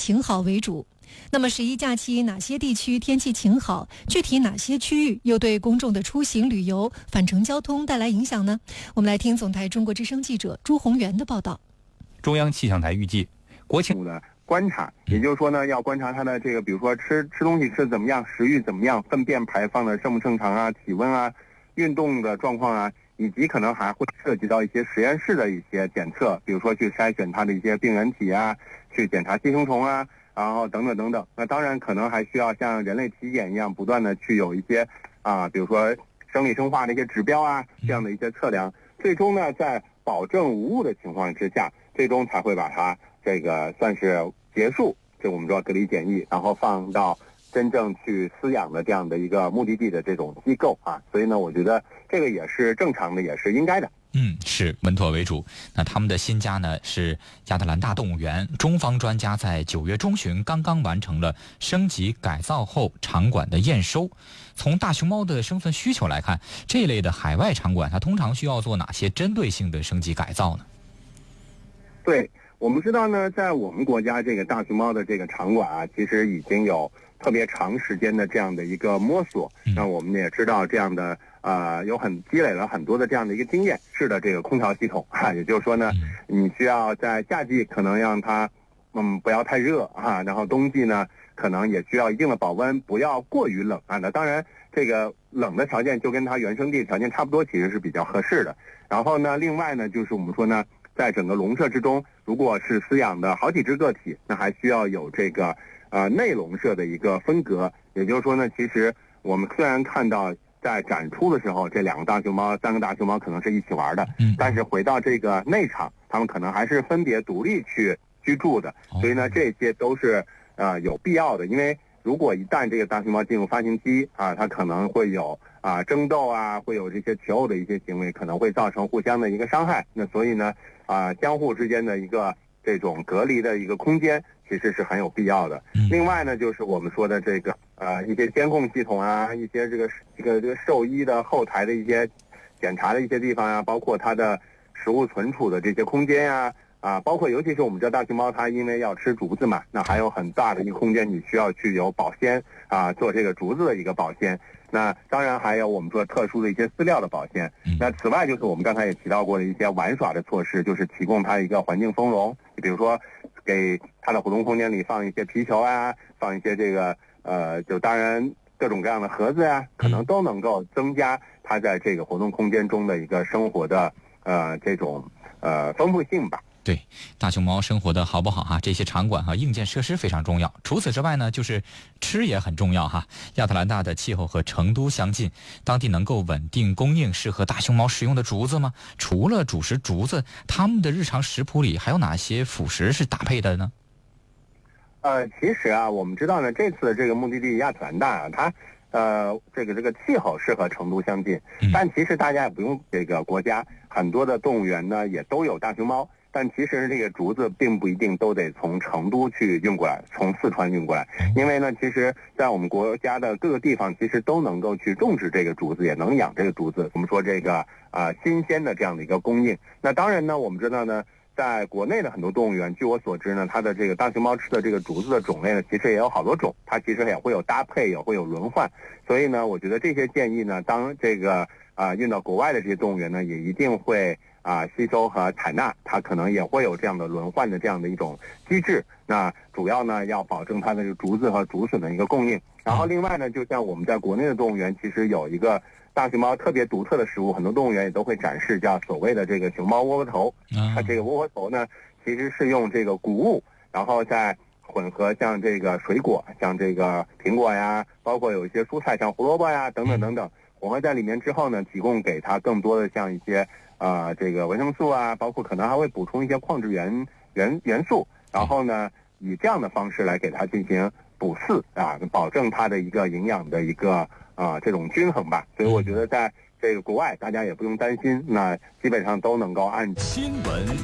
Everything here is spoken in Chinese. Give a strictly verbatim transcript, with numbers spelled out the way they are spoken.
晴好为主。那么十一假期哪些地区天气晴好？具体哪些区域又对公众的出行旅游、返程交通带来影响呢？我们来听总台中国之声记者朱宏元的报道。 中央气象台预计，国庆的观察，也就是说呢，要观察它的这个，比如说吃吃东西吃得怎么样，食欲怎么样，粪便排放的正不正常啊，体温啊，运动的状况啊，以及可能还会涉及到一些实验室的一些检测，比如说去筛选它的一些病原体啊，去检查寄生虫啊，然后等等等等。那当然可能还需要像人类体检一样，不断的去有一些啊，比如说生理生化的一些指标啊，这样的一些测量，最终呢，在保证无误的情况之下，最终才会把它这个算是结束，这我们说隔离检疫，然后放到真正去饲养的这样的一个目的地的这种机构啊，所以呢，我觉得这个也是正常的，也是应该的。 嗯，是稳妥为主。那他们的新家呢是亚特兰大动物园，中方专家在九月中旬刚刚完成了升级改造后场馆的验收。从大熊猫的生存需求来看，这类的海外场馆它通常需要做哪些针对性的升级改造呢？ 对，我们知道呢，在我们国家这个大熊猫的这个场馆啊，其实已经有特别长时间的这样的一个摸索。那我们也知道这样的呃，有很积累了很多的这样的一个经验式的这个空调系统啊，也就是说呢，你需要在夏季可能让它嗯不要太热啊，然后冬季呢可能也需要一定的保温，不要过于冷啊。那当然，这个冷的条件就跟它原生地条件差不多，其实是比较合适的。然后呢，另外呢，就是我们说呢，在整个笼舍之中，如果是饲养的好几只个体，那还需要有这个呃内笼舍的一个分隔。也就是说呢，其实我们虽然看到在展出的时候，这两个大熊猫、三个大熊猫可能是一起玩的，但是回到这个内场，它们可能还是分别独立去居住的。所以呢，这些都是呃有必要的，因为如果一旦这个大熊猫进入发情期啊，它可能会有啊争斗啊，会有这些求偶的一些行为，可能会造成互相的一个伤害。那所以呢，啊相互之间的一个这种隔离的一个空间，其实是很有必要的。另外呢，就是我们说的这个呃一些监控系统啊，一些这个这个这个兽医的后台的一些检查的一些地方啊，包括它的食物存储的这些空间呀、啊，啊，包括尤其是我们知道大熊猫它因为要吃竹子嘛，那还有很大的一个空间，你需要去有保鲜啊，做这个竹子的一个保鲜。那当然还有我们说特殊的一些饲料的保鲜。那此外就是我们刚才也提到过的一些玩耍的措施，就是提供它一个环境丰容，比如说给它的活动空间里放一些皮球啊，放一些这个呃，就当然各种各样的盒子啊，可能都能够增加它在这个活动空间中的一个生活的呃这种呃丰富性吧。 对，大熊猫生活的好不好哈？这些场馆哈，硬件设施非常重要。除此之外呢，就是吃也很重要哈。亚特兰大的气候和成都相近，当地能够稳定供应适合大熊猫食用的竹子吗？除了主食竹子，他们的日常食谱里还有哪些辅食是搭配的呢？ 呃，其实啊，我们知道呢，这次这个目的地亚特兰大啊，它呃这个这个气候是和成都相近，但其实大家也不用这个国家很多的动物园呢也都有大熊猫。但其实这个竹子并不一定都得从成都去运过来，从四川运过来，因为呢，其实在我们国家的各个地方，其实都能够去种植这个竹子，也能养这个竹子。我们说这个啊、呃、新鲜的这样的一个供应。那当然呢，我们知道呢，在国内的很多动物园，据我所知呢，它的这个大熊猫吃的这个竹子的种类呢，其实也有好多种，它其实也会有搭配，也会有轮换。所以呢，我觉得这些建议呢，当这个啊、呃、运到国外的这些动物园呢，也一定会啊，吸收和采纳，它可能也会有这样的轮换的这样的一种机制。那主要呢，要保证它的这个竹子和竹笋的一个供应。然后另外呢，就像我们在国内的动物园，其实有一个大熊猫特别独特的食物，很多动物园也都会展示，叫所谓的这个熊猫窝窝头。它这个窝窝头呢，其实是用这个谷物，然后再混合像这个水果，像这个苹果呀，包括有一些蔬菜，像胡萝卜呀等等等等，混合在里面之后呢，提供给它更多的像一些呃，这个维生素啊，包括可能还会补充一些矿质元元元素，然后呢，以这样的方式来给它进行补饲啊，保证它的一个营养的一个啊、呃、这种均衡吧。所以我觉得在这个国外，大家也不用担心，那基本上都能够按新闻